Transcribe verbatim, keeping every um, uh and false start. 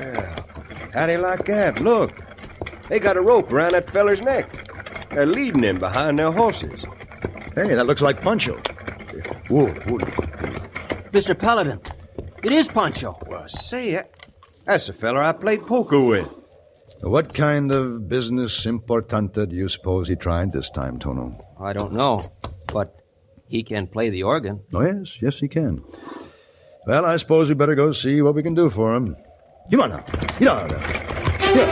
Well, how do you like that? Look. They got a rope around that feller's neck. They're leading him behind their horses. Hey, that looks like Pancho. Whoa, whoa. Mister Paladin, it is Pancho. Well, say, that's the feller I played poker with. What kind of business importante do you suppose he tried this time, Tono? I don't know, but he can play the organ. Oh, yes, yes, he can. Well, I suppose we better go see what we can do for him. Come on now. Get on now.